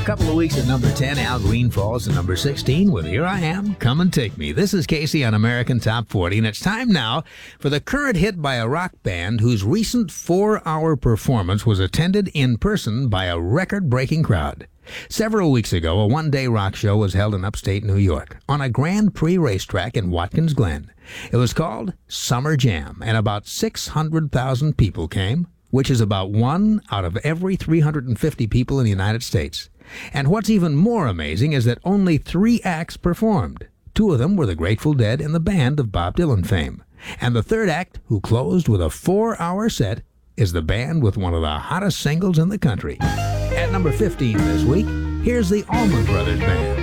couple of weeks at number 10, Al Green falls to number 16 with Here I Am, Come and Take Me. This is Casey on American Top 40, and it's time now for the current hit by a rock band whose recent 4-hour performance was attended in person by a record-breaking crowd. Several weeks ago, a one-day rock show was held in upstate New York on a Grand Prix racetrack in Watkins Glen. It was called Summer Jam, and about 600,000 people came, which is about 1 out of every 350 people in the United States. And what's even more amazing is that only 3 acts performed. 2 of them were the Grateful Dead and the band of Bob Dylan fame. And the third act, who closed with a 4-hour set, is the band with one of the hottest singles in the country. At number 15 this week, here's the Allman Brothers Band.